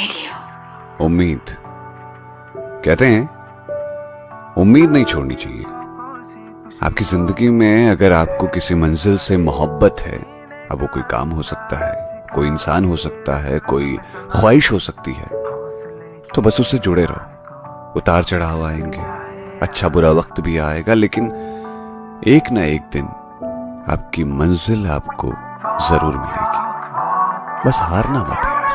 उम्मीद कहते हैं उम्मीद नहीं छोड़नी चाहिए। आपकी जिंदगी में अगर आपको किसी मंजिल से मोहब्बत है, अब वो कोई काम हो सकता है, कोई इंसान हो सकता है, कोई ख्वाहिश हो सकती है, तो बस उससे जुड़े रहो। उतार चढ़ाव आएंगे, अच्छा बुरा वक्त भी आएगा, लेकिन एक ना एक दिन आपकी मंजिल आपको जरूर मिलेगी। बस हारना मत।